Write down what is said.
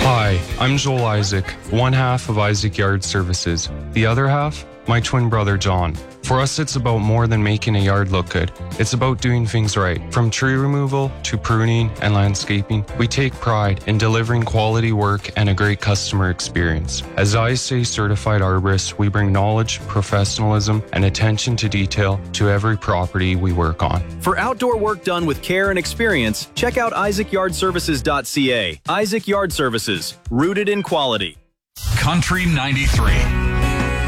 Hi, I'm Joel Isaac, one half of Isaac Yard Services. The other half, my twin brother John. For us, it's about more than making a yard look good. It's about doing things right. From tree removal to pruning and landscaping, we take pride in delivering quality work and a great customer experience. As ISA certified arborists, we bring knowledge, professionalism, and attention to detail to every property we work on. For outdoor work done with care and experience, check out isaacyardservices.ca. Isaac Yard Services, rooted in quality. Country 93.